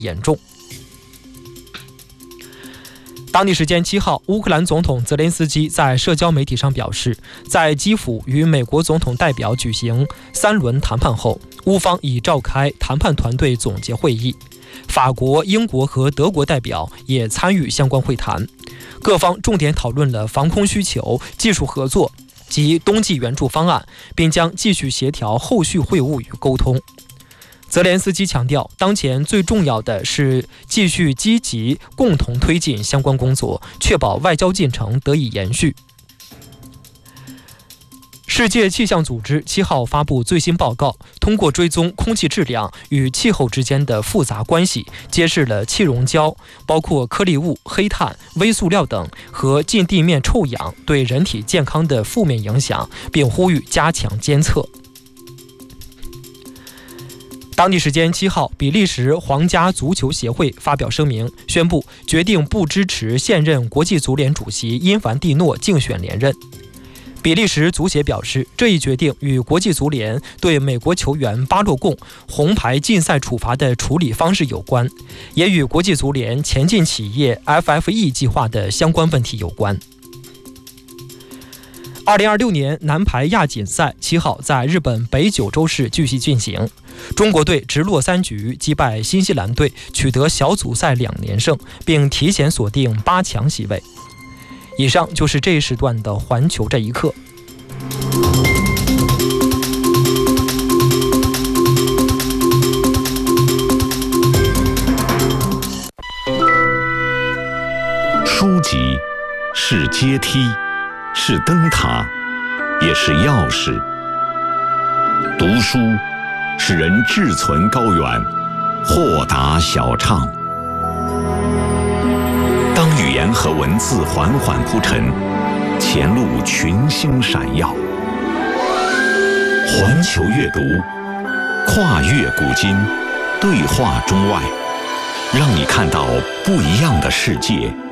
严重。当地时间7号，乌克兰总统泽连斯基在社交媒体上表示，在基辅与美国总统代表举行3轮谈判后，乌方已召开谈判团队总结会议，法国、英国和德国代表也参与相关会谈，各方重点讨论了防空需求、技术合作及冬季援助方案，并将继续协调后续会晤与沟通。泽连斯基强调，当前最重要的是继续积极共同推进相关工作，确保外交进程得以延续。世界气象组织7号发布最新报告，通过追踪空气质量与气候之间的复杂关系，揭示了气溶胶，包括颗粒物、黑碳、微塑料等和近地面臭氧对人体健康的负面影响，并呼吁加强监测。当地时间7号，比利时皇家足球协会发表声明，宣布决定不支持现任国际足联主席因凡蒂诺竞选连任。比利时足协表示，这一决定与国际足联对美国球员巴洛贡红牌禁赛处罚的处理方式有关，也与国际足联前进企业 FFE 计划的相关问题有关。2026年男排亚锦赛7号在日本北九州市继续进行，中国队直落3局击败新西兰队，取得小组赛2连胜，并提前锁定8强席位。以上就是这一时段的环球这一刻。 书籍是阶梯，是灯塔，也是钥匙。读书使人志存高远，豁达小畅。当语言和文字缓缓铺陈，前路群星闪耀。环球阅读，跨越古今，对话中外，让你看到不一样的世界。